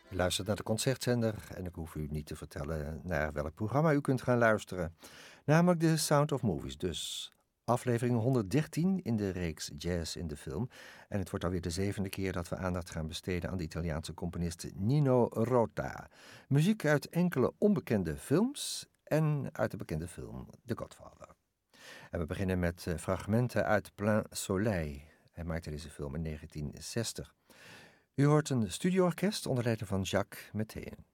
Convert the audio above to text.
U luistert naar de Concertzender en ik hoef u niet te vertellen naar welk programma u kunt gaan luisteren. Namelijk de Sound of Movies dus. Aflevering 113 in de reeks Jazz in de Film. En het wordt alweer de 7e keer dat we aandacht gaan besteden aan de Italiaanse componist Nino Rota. Muziek uit enkele onbekende films en uit de bekende film The Godfather. En we beginnen met fragmenten uit Plein Soleil. Hij maakte deze film in 1960. U hoort een studioorkest onder leiding van Jacques Métain.